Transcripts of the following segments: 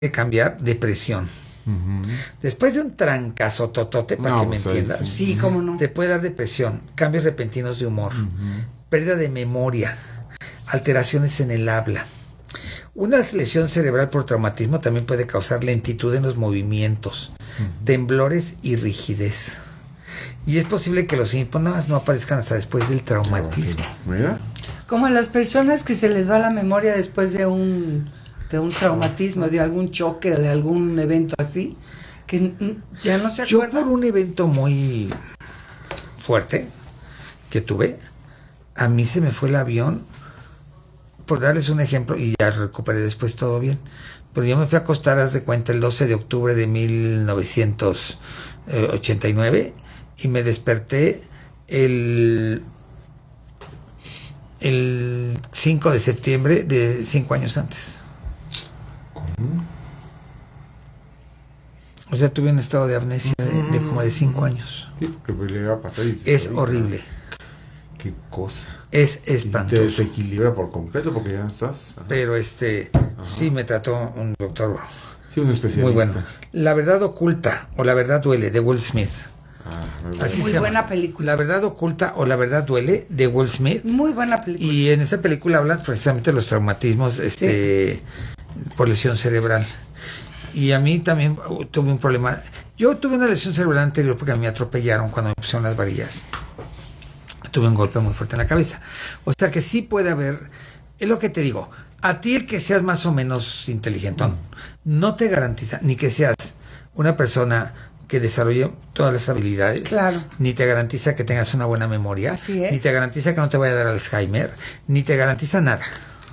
que cambiar depresión. Después de un trancazo totote, para que me entiendas, sí, cómo no, te puede dar depresión, cambios repentinos de humor, pérdida de memoria, alteraciones en el habla. Una lesión cerebral por traumatismo también puede causar lentitud en los movimientos, temblores y rigidez. Y es posible que los síntomas no aparezcan hasta después del traumatismo. Mira. como a las personas que se les va la memoria después de un traumatismo, de algún choque o de algún evento así, que ya no se acuerdan. Yo por un evento muy fuerte que tuve, a mí se me fue el avión, por darles un ejemplo, y ya recuperé después todo bien. Pero yo me fui a acostar, haz de cuenta, el 12 de octubre de 1989 y me desperté el 5 de septiembre de 5 años antes. ¿Cómo? O sea, tuve un estado de amnesia de como de 5 años. Sí, porque le iba a pasar y Es horrible. Qué cosa. Es Y espantoso. te desequilibra por completo porque ya no estás. Ajá. Pero sí me trató un doctor Sí, un especialista. muy bueno. La verdad oculta o La verdad duele de Will Smith. Así Muy se llama. buena película. La verdad oculta o La verdad duele de Will Smith. Muy buena película. Y en esta película hablan precisamente de los traumatismos por lesión cerebral. Y a mí también tuve un problema. Yo tuve una lesión cerebral anterior porque a mí me atropellaron cuando me pusieron las varillas. Tuve un golpe muy fuerte en la cabeza. O sea que sí puede haber, es lo que te digo, a ti el que seas más o menos inteligentón, no te garantiza ni que seas una persona que desarrolle todas las habilidades, claro, ni te garantiza que tengas una buena memoria, así es, ni te garantiza que no te vaya a dar Alzheimer, ni te garantiza nada.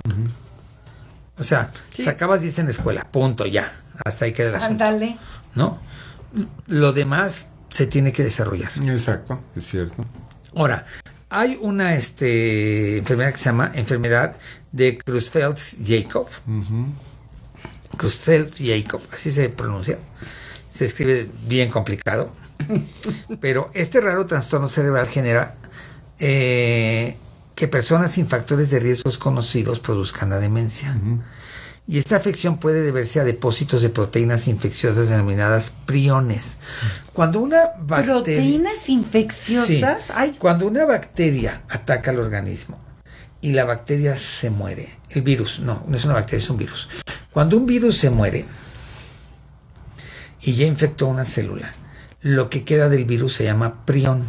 O sea, sacabas 10 en la escuela, punto, ya, hasta ahí queda el asunto. Ándale. ¿No? Lo demás se tiene que desarrollar. Exacto, es cierto. Ahora, hay una enfermedad que se llama enfermedad de Creutzfeldt-Jakob. Creutzfeldt-Jakob, así se pronuncia. Se escribe bien complicado. Pero este raro trastorno cerebral genera que personas sin factores de riesgos conocidos produzcan la demencia. Y esta afección puede deberse a depósitos de proteínas infecciosas denominadas priones. Cuando una bacteria... ¿Proteínas infecciosas? Sí, Ay. cuando una bacteria ataca al organismo y la bacteria se muere, el virus, no es una bacteria, es un virus. Cuando un virus se muere y ya infectó una célula, lo que queda del virus se llama prión.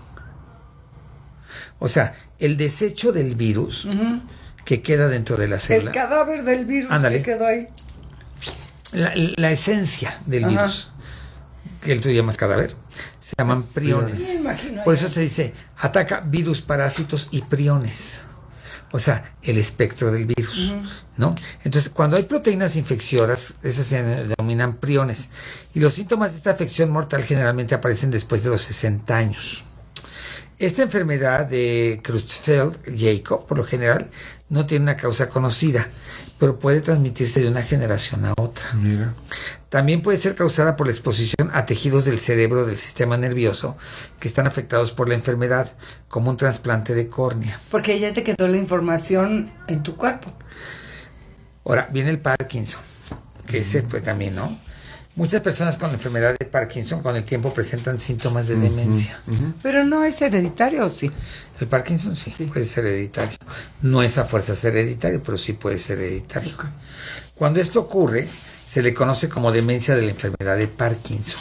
O sea, el desecho del virus... que queda dentro de la célula. El cadáver del virus. Ándale. Que quedó ahí. La esencia del virus, que tú llamas cadáver, se llaman priones. Por eso se dice, ataca virus, parásitos y priones. O sea, el espectro del virus, ¿no? Entonces, cuando hay proteínas infecciosas, esas se denominan priones. Y los síntomas de esta afección mortal generalmente aparecen después de los 60 años. Esta enfermedad de Creutzfeldt-Jakob, por lo general, no tiene una causa conocida, pero puede transmitirse de una generación a otra. Mira. También puede ser causada por la exposición a tejidos del cerebro del sistema nervioso que están afectados por la enfermedad, como un trasplante de córnea. Porque ya te quedó la información en tu cuerpo. Ahora, viene el Parkinson, que ese pues también, ¿no? Muchas personas con la enfermedad de Parkinson con el tiempo presentan síntomas de demencia. Pero no es hereditario, ¿o sí? El Parkinson sí puede ser hereditario. No es a fuerzas hereditario, pero sí puede ser hereditario. Okay. Cuando esto ocurre, se le conoce como demencia de la enfermedad de Parkinson.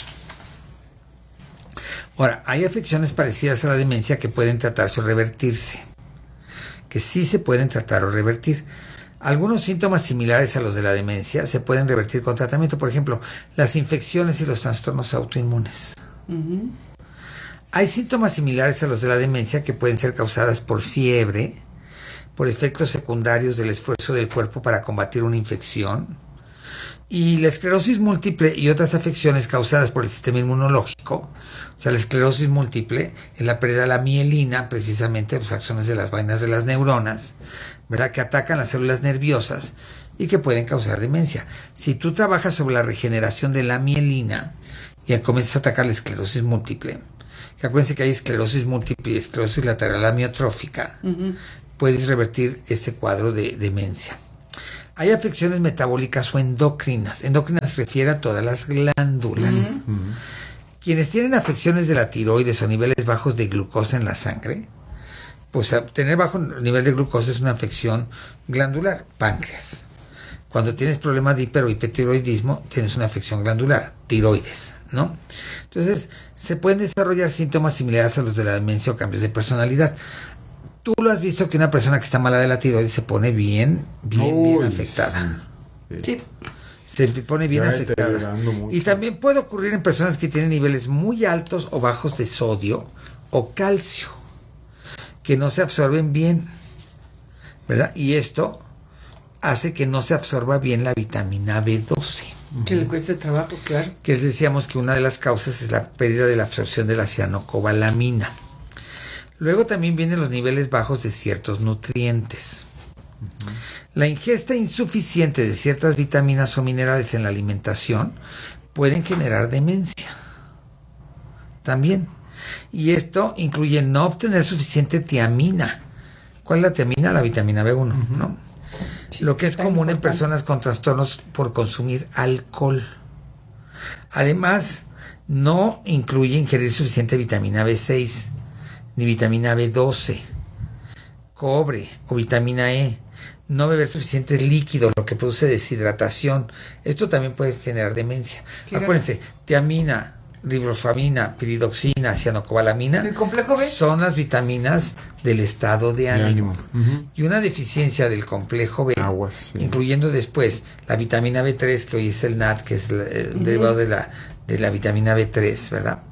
Ahora, hay afecciones parecidas a la demencia que pueden tratarse o revertirse. Que sí se pueden tratar o revertir. Algunos síntomas similares a los de la demencia se pueden revertir con tratamiento. Por ejemplo, las infecciones y los trastornos autoinmunes. Hay síntomas similares a los de la demencia que pueden ser causadas por fiebre, por efectos secundarios del esfuerzo del cuerpo para combatir una infección. Y la esclerosis múltiple y otras afecciones causadas por el sistema inmunológico, o sea, la esclerosis múltiple es la pérdida de la mielina, precisamente los axones de las vainas de las neuronas, ¿verdad? Que atacan las células nerviosas y que pueden causar demencia. Si tú trabajas sobre la regeneración de la mielina y comienzas a atacar la esclerosis múltiple, que acuérdense que hay esclerosis múltiple y esclerosis lateral amiotrófica, puedes revertir este cuadro de demencia. Hay afecciones metabólicas o endócrinas. Endócrinas se refiere a todas las glándulas. Quienes tienen afecciones de la tiroides o niveles bajos de glucosa en la sangre, pues tener bajo nivel de glucosa es una afección glandular, páncreas. Cuando tienes problemas de hiper o hipertiroidismo, tienes una afección glandular, tiroides, ¿no? Entonces, se pueden desarrollar síntomas similares a los de la demencia o cambios de personalidad. Tú lo has visto que una persona que está mala de la tiroides se pone bien afectada. Sí. Se pone bien afectada. Y también puede ocurrir en personas que tienen niveles muy altos o bajos de sodio o calcio, que no se absorben bien, ¿verdad? Y esto hace que no se absorba bien la vitamina B12. Que le cueste trabajo, claro. Que decíamos que una de las causas es la pérdida de la absorción de la cianocobalamina. Luego también vienen los niveles bajos de ciertos nutrientes. La ingesta insuficiente de ciertas vitaminas o minerales en la alimentación pueden generar demencia. También. Y esto incluye no obtener suficiente tiamina. ¿Cuál es la tiamina? La vitamina B1, ¿no? Sí, lo que es común en personas con trastornos por consumir alcohol. Además, no incluye ingerir suficiente vitamina B6, ni vitamina B12, cobre o vitamina E. No beber suficiente líquido, lo que produce deshidratación. Esto también puede generar demencia. Fíjate. Acuérdense, tiamina, riboflavina, piridoxina, cianocobalamina, ¿el complejo B? Son las vitaminas del estado de ánimo. Y una deficiencia del complejo B, incluyendo después la vitamina B3, que hoy es el NAD, que es derivado de la vitamina B3, ¿verdad?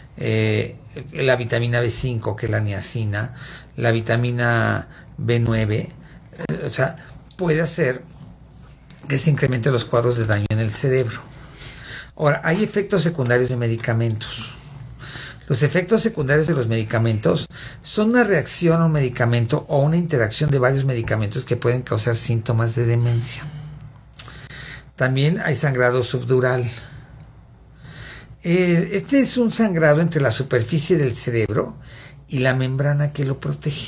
La vitamina B5, que es la niacina, la vitamina B9, o sea, puede hacer que se incrementen los cuadros de daño en el cerebro. Ahora, hay efectos secundarios de medicamentos. Los efectos secundarios de los medicamentos son una reacción a un medicamento o una interacción de varios medicamentos que pueden causar síntomas de demencia. También hay sangrado subdural. Este es un sangrado entre la superficie del cerebro y la membrana que lo protege.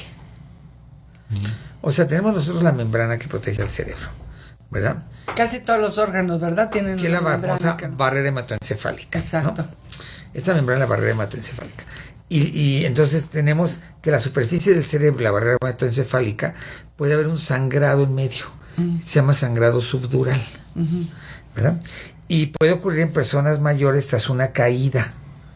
O sea, tenemos nosotros la membrana que protege al cerebro, ¿verdad? Casi todos los órganos, ¿verdad? Tienen que la famosa barrera hematoencefálica. Exacto. ¿No? Esta membrana es la barrera hematoencefálica. Y entonces tenemos que la superficie del cerebro, la barrera hematoencefálica, puede haber un sangrado en medio. Se llama sangrado subdural, ¿verdad? Y puede ocurrir en personas mayores tras una caída,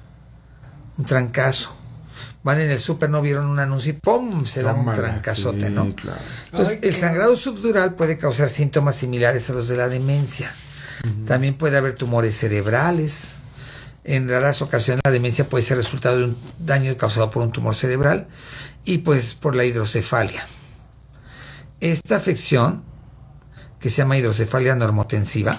un trancazo. Van en el súper, no vieron un anuncio y ¡pum! Se da un trancazote, sí, ¿no? Claro. Entonces, el sangrado subdural puede causar síntomas similares a los de la demencia. También puede haber tumores cerebrales. En raras ocasiones la demencia puede ser resultado de un daño causado por un tumor cerebral y pues por la hidrocefalia. Esta afección, que se llama hidrocefalia normotensiva,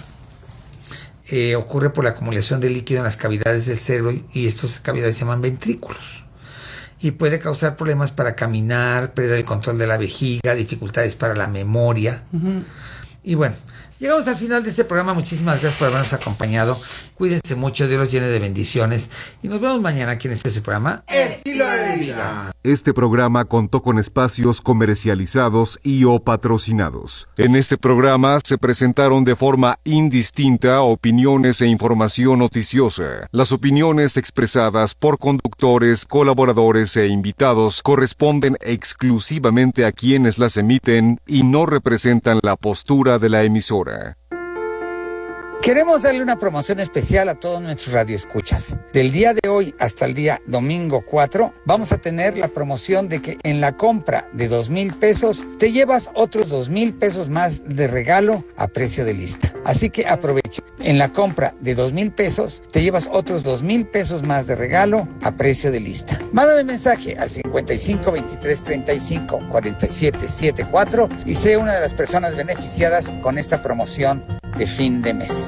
ocurre por la acumulación de líquido en las cavidades del cerebro y estas cavidades se llaman ventrículos. Y puede causar problemas para caminar, pérdida del control de la vejiga, dificultades para la memoria. Y bueno, llegamos al final de este programa. Muchísimas gracias por habernos acompañado. Cuídense mucho, Dios los llene de bendiciones. Y nos vemos mañana aquí en este su programa, Estilo de Vida. Este programa contó con espacios comercializados y o patrocinados. En este programa se presentaron de forma indistinta opiniones e información noticiosa. Las opiniones expresadas por conductores, colaboradores e invitados corresponden exclusivamente a quienes las emiten y no representan la postura de la emisora. Queremos darle una promoción especial a todos nuestros radioescuchas. Del día de hoy hasta el día domingo 4, vamos a tener la promoción de que en la compra de 2,000 pesos te llevas otros 2,000 pesos más de regalo a precio de lista. Así que aprovecha. En la compra de 2,000 pesos te llevas otros 2,000 pesos más de regalo a precio de lista. Mándame mensaje al 55 23 35 47 74 y sé una de las personas beneficiadas con esta promoción de fin de mes.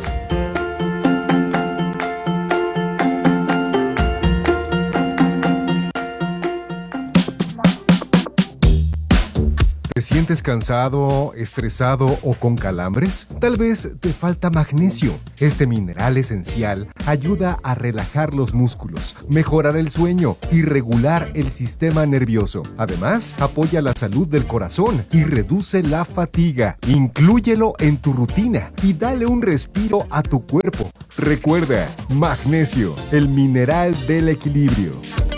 ¿Te sientes cansado, estresado o con calambres? Tal vez te falta magnesio. Este mineral esencial ayuda a relajar los músculos, mejorar el sueño y regular el sistema nervioso. Además, apoya la salud del corazón y reduce la fatiga. Inclúyelo en tu rutina y dale un respiro a tu cuerpo. Recuerda, magnesio, el mineral del equilibrio.